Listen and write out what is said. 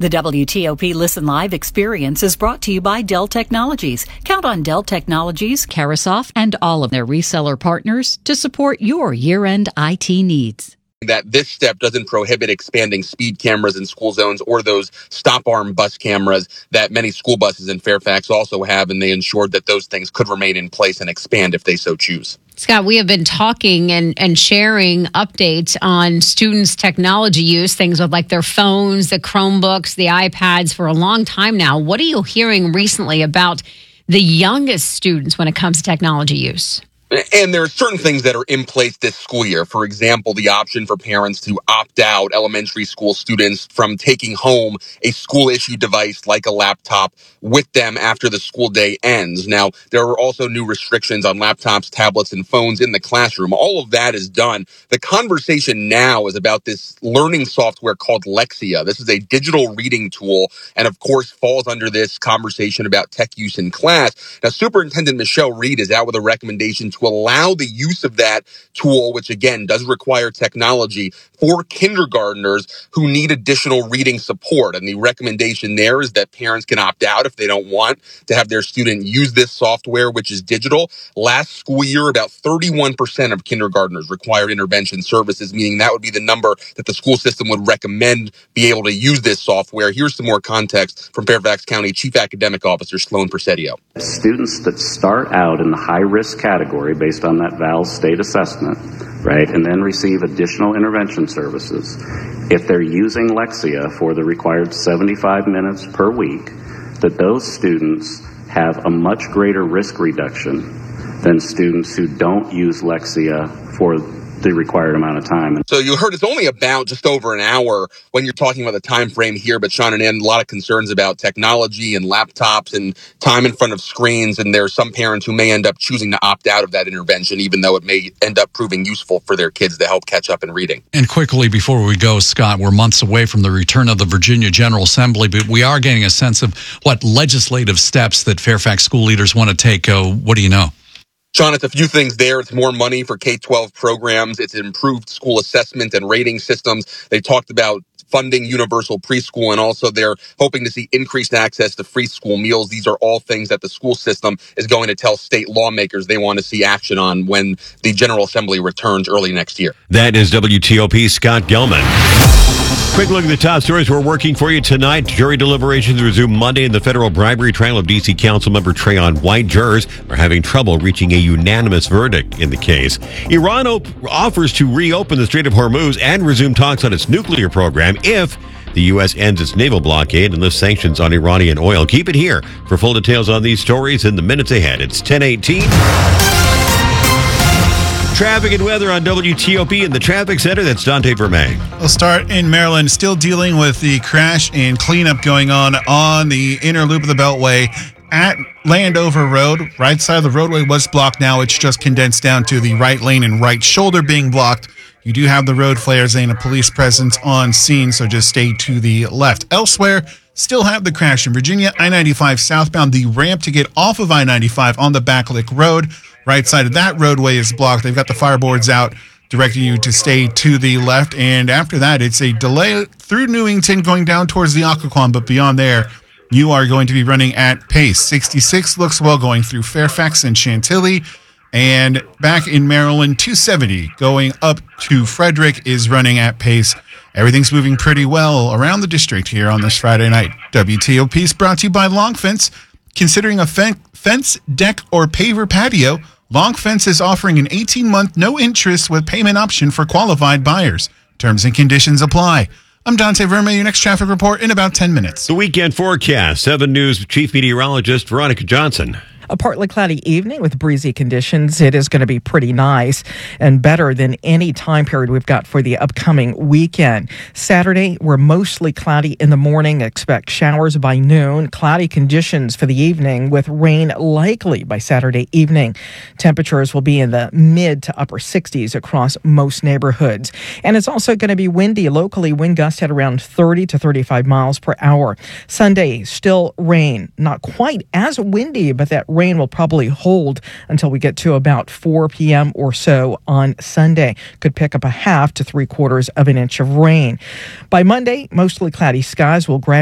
The WTOP Listen Live experience is brought to you by Dell Technologies. Count on Dell Technologies, Carasoft, and all of their reseller partners to support your year-end IT needs. That this step doesn't prohibit expanding speed cameras in school zones or those stop arm bus cameras that many school buses in Fairfax also have, and they ensured that those things could remain in place and expand if they so choose. Scott, we have been talking and sharing updates on students' technology use, things with like their phones, the Chromebooks, the iPads for a long time now. What are you hearing recently about the youngest students when it comes to technology use? And there are certain things that are in place this school year. For example, the option for parents to opt out elementary school students from taking home a school-issued device like a laptop with them after the school day ends. Now, there are also new restrictions on laptops, tablets, and phones in the classroom. All of that is done. The conversation now is about this learning software called Lexia. This is a digital reading tool and, of course, falls under this conversation about tech use in class. Now, Superintendent Michelle Reed is out with a recommendation to allow the use of that tool, which again does require technology, for kindergartners who need additional reading support. And the recommendation there is that parents can opt out if they don't want to have their student use this software, which is digital. Last school year, about 31% of kindergartners required intervention services, meaning that would be the number that the school system would recommend be able to use this software. Here's some more context from Fairfax County Chief Academic Officer Sloan Presidio. Students that start out in the high-risk category based on that VALS state assessment, right, and then receive additional intervention services, if they're using Lexia for the required 75 minutes per week, that those students have a much greater risk reduction than students who don't use Lexia for the required amount of time. So you heard it's only about just over an hour when you're talking about the time frame here, but Sean and Ann, a lot of concerns about technology and laptops and time in front of screens, and there are some parents who may end up choosing to opt out of that intervention, even though it may end up proving useful for their kids to help catch up in reading. And quickly before we go, Scott, we're months away from the return of the Virginia General Assembly, but we are getting a sense of what legislative steps that Fairfax school leaders want to take. What do you know? Sean, it's a few things there. It's more money for K-12 programs. It's improved school assessment and rating systems. They talked about funding universal preschool, and also they're hoping to see increased access to free school meals. These are all things that the school system is going to tell state lawmakers they want to see action on when the General Assembly returns early next year. That is WTOP Scott Gelman. Quick look at the top stories we're working for you tonight. Jury deliberations resume Monday in the federal bribery trial of D.C. Councilmember Trayon White. Jurors are having trouble reaching a unanimous verdict in the case. Iran offers to reopen the Strait of Hormuz and resume talks on its nuclear program if the U.S. ends its naval blockade and lifts sanctions on Iranian oil. Keep it here for full details on these stories in the minutes ahead. It's 10:18. Traffic and weather on WTOP in the traffic center. That's Dante Vermey. We'll start in Maryland. Still dealing with the crash and cleanup going on the inner loop of the Beltway at Landover Road. Right side of the roadway was blocked. Now it's just condensed down to the right lane and right shoulder being blocked. You do have the road flares and a police presence on scene, so just stay to the left. Elsewhere, still have the crash in Virginia, I-95 southbound. The ramp to get off of I-95 on the Backlick Road. Right side of that roadway is blocked. They've got the fireboards out directing you to stay to the left. And after that, it's a delay through Newington going down towards the Occoquan. But beyond there, you are going to be running at pace. 66 looks well going through Fairfax and Chantilly. And back in Maryland, 270 going up to Frederick is running at pace. Everything's moving pretty well around the district here on this Friday night. WTOP is brought to you by Long Fence. Considering a fence, deck, or paver patio, Long Fence is offering an 18-month no-interest with payment option for qualified buyers. Terms and conditions apply. I'm Dante Vermey, your next traffic report in about 10 minutes. The weekend forecast, 7 News Chief Meteorologist Veronica Johnson. A partly cloudy evening with breezy conditions. It is going to be pretty nice and better than any time period we've got for the upcoming weekend. Saturday, we're mostly cloudy in the morning. Expect showers by noon. Cloudy conditions for the evening with rain likely by Saturday evening. Temperatures will be in the mid to upper 60s across most neighborhoods. And it's also going to be windy locally. Wind gusts at around 30 to 35 miles per hour. Sunday, still rain. Not quite as windy, but that rain will probably hold until we get to about 4 p.m. or so on Sunday. Could pick up a half to 3/4 of an inch of rain. By Monday, mostly cloudy skies will gradually